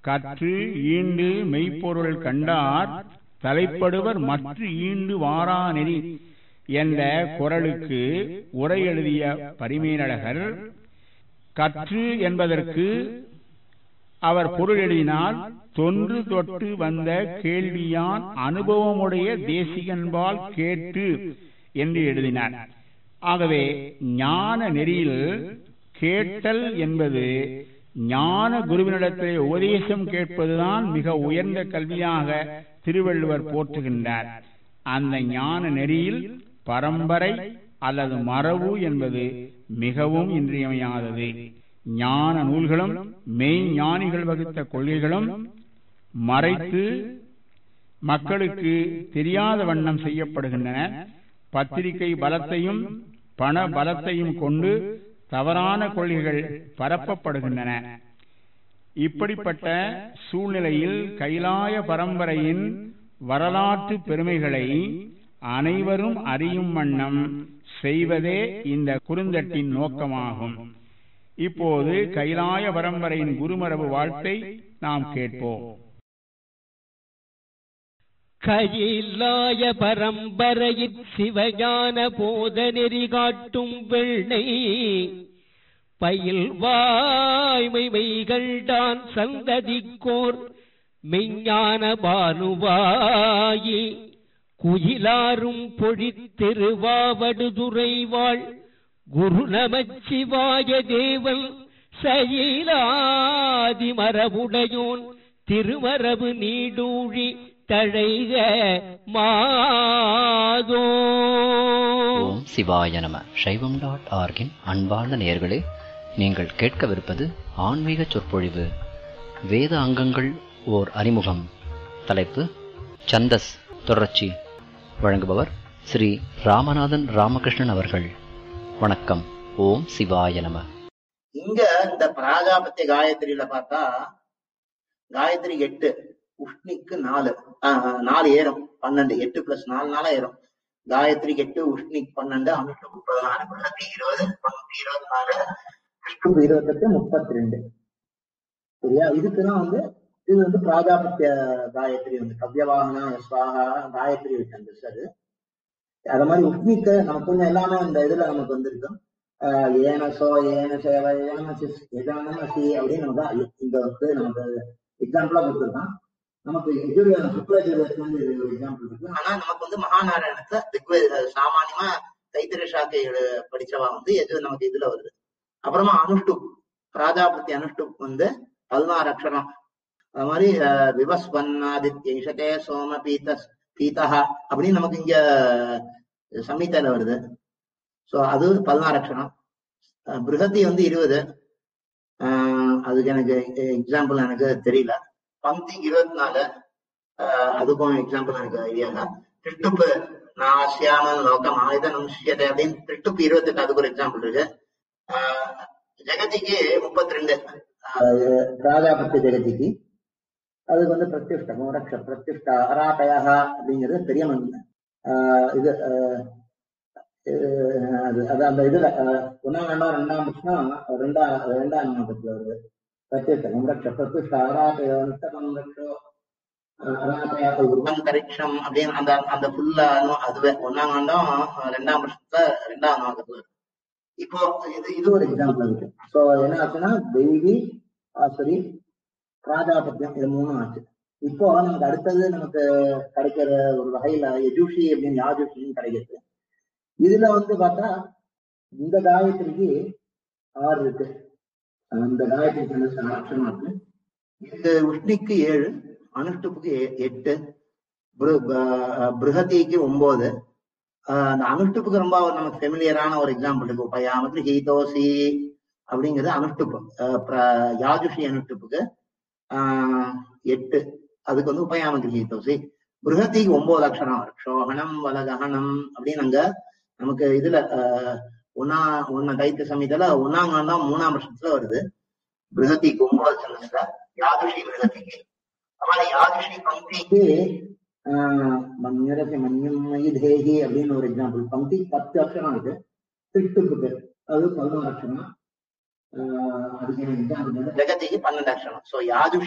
கற்று ஈண்டு மெய்ப்பொருள் கண்டார் தலைப்படுவர் மற்ற ஈண்டு வாரா நெறி என்ற குறளுக்கு உரை எழுதிய பரிமேலழகர் கற்று என்பதற்கு அவர் பொருள் எழுதினால் தொன்று தொட்டு வந்த கேள்வியான் அனுபவமுடைய தேசிகன்பால் கேட்டு என்று எழுதினார். ஆகவே ஞான நெறியில் கேட்டல் என்பது ஞான குருவினிடத்திலே உபதேசம் கேட்பதுதான் மிக உயர்ந்த கல்வியாக திருவள்ளுவர் போற்றுகின்றார். அந்த ஞான நெறியில் பரம்பரை அல்லது மரபு என்பது மிகவும் இன்றியமையாதது. ஞான நூல்களும் மெய்ஞானிகள் வகுத்த கொள்கைகளும் மறைத்து மக்களுக்கு தெரியாத வண்ணம் செய்யப்படுகின்றன. பத்திரிகை பலத்தையும் பண பலத்தையும் கொண்டு தவறான கொள்கைகள் பரப்பப்படுகின்றன. இப்படிப்பட்ட சூழ்நிலையில் கைலாய பரம்பரையின் வரலாற்று பெருமைகளை அனைவரும் அறியும் வண்ணம் செய்வதே இந்த குறுந்தட்டின் நோக்கமாகும். இப்போது கைலாய பரம்பரையின் குருமரபு வாழ்த்தை நாம் கேட்போம். கைலாய பரம்பரையில் சிவஞான போத நெறி காட்டும் வெள்ளை பயில் வாய்மை மெய்கள்தான் சந்ததிக்கோர் மெய்ஞான பானுவாயி குயிலாரும் பொழித்திருவாவடுதுறை வாழ் குரு நமச்சிவாய தேவன் சயிலாதி மரபுடையோன் திருமரபு நீடூழி தழைக மாதோ. ஓம் சிவாய நம. சைவம்.org-இன் அன்பார்ந்த நேயர்களே, நீங்கள் கேட்கவிருப்பது ஆன்மீக சொற்பொழிவு வேத அங்கங்கள் ஓர் அறிமுகம். தலைப்பு சந்தஸ் தொடர்ச்சி. வழங்குபவர் ஸ்ரீ ராமநாதன் ராமகிருஷ்ணன் அவர்கள். வணக்கம். ஓம் சிவாய நம. இங்க இந்த பிராஜாபத்திய காயத்ரியில பார்த்தா காயத்ரி 8, உஷ்ணிக்கு 4 ஏறும் 12, 8 + 4 ஏறும். காயத்ரி 8, உஷ்ணிக் 12, அனுஷ்டுப் 16, பிரகதி 20, பங்கி 24, விஷ்ணுப் 28, 32. சரியா? இதுக்குதான் இது பிராஜாபத்திய காயத்ரி கவ்யவாகனா ஸ்வாஹா காயத்ரி அது. அத மாதிரி உஷ்ணிக்க நமக்கு கொஞ்சம் எல்லாமே இந்த இதுல நமக்கு வந்திருக்கும். ஏனசோ ஏன சேவ ஏனசிஸ் எதானசி அப்படின்னு நமக்கு இங்க நமக்கு எக்ஸாம்பிளா கொடுத்துருக்கான். நமக்கு சுக்லஜுர்வேதம் ஒரு எக்ஸாம்பிள் இருக்கு. ஆனா நமக்கு மகாநாராயணத்தை சாமானியமா தைத்திர சாக்கை படிச்சவா எது நமக்கு இதுல வருது. அப்புறமா அனுஷ்டுப் பிராஜாபத்தி அனுஷ்டுப் 16 அக்ஷரம். அது மாதிரி விவஸ்வன்னாதித்யேஷதே சோம பீதா அப்படின்னு நமக்கு இங்க சமீதையில வருது. சோ அது 16 அக்ஷரம். பிருகதி 20. அதுக்கு எனக்கு எக்ஸாம்பிள் எனக்கு தெரியல. பங்கி 24. அதுக்கும் எக்ஸாம்பிள் எனக்கு ஐடியா இல்ல. திட்டுப்பு நாசியாமல் நோக்கம் ஆயுதம் நுஷ்யதை அப்படின்னு திட்டுப்பு 28. அதுக்கு ஒரு எக்ஸாம்பிள் இருக்கு. ஜெகதிக்கு 32. பிராஜாபத்திய ஜெகதிக்கு அதுக்கு பிரத்யுஷ்ட மோரக்ஷ பிரத்யுஷ்ட அராட்டயா அப்படிங்கிறது பெரிய இது அது அந்த இதுல 1ஆம் கண்டம் 2ஆம் புஷ்ணம் 2ஆம் நாமத்துல வருது. பிரத்யுஷ்ட மோரக்ஷ பிரத்யுஷ்ட அராட்டயம் அப்படின்னு அந்த ஃபுல்லா அதுவே 1ஆம் கண்டம் 2ஆம் புஷ்ணத்துல 2ஆம் நாமத்துல. இப்போ இது ஒரு எக்ஸாம்பிள் இருக்கு. சோ என்ன ஆச்சுன்னா தெய்வி ஆசுரி பிராஜாபத்தியம் இது 3 ஆச்சு. இப்போ நமக்கு அடுத்தது நமக்கு கிடைக்கிற ஒரு வகையில யஜுஷி அப்படின்னு யாஜுஷின்னு கிடைக்கிறது. இதுல பார்த்தா இந்த காயத்ரிக்கு 6 இருக்கு. அந்த காயத்ரிக்கு அக்ஷரம் இருக்கு. இது உஷ்ணிக்கு 7, அனுஷ்டுப்புக்கு 8, பிருகதிக்கு 9. அந்த அனுஷ்டுப்புக்கு ரொம்ப நமக்கு ஃபெமிலியரான ஒரு எக்ஸாம்பிள் இருக்கு. உபயாமத்துல ஹீதோசி அப்படிங்கிறது அனுஷ்டுப்பு. யாஜுஷி அனுஷ்டுப்புக்கு 8. அதுக்கு உபயாமத்தில் ஹீதோசி. பிருகதிக்கு 9 அக்ஷரம். க்ஷோகணம் வலகஹனம் அப்படின்னு அங்க நமக்கு இதுல ஒன்னா தைத்த சமயத்துல 1ஆம் கண்டம் 3ஆம் வருஷத்துல வருது. பிருகதிக்கு 9 சந்தஸ்ல யாதுஷி பிருகதிக்கு. அதாவது யாதுஷி பங்கிக்கு மன்யமயி அப்படின்னு ஒரு எக்ஸாம்பிள். பங்கி 10 அக்ஷரம் இருக்கு. திட்டுப்புக்கு அது 11 அக்ஷரம். அதுக்கு எக்ஸாம்பிள் ஜெகதிக்கு 12 அக்ஷரம். சோ யாதுஷி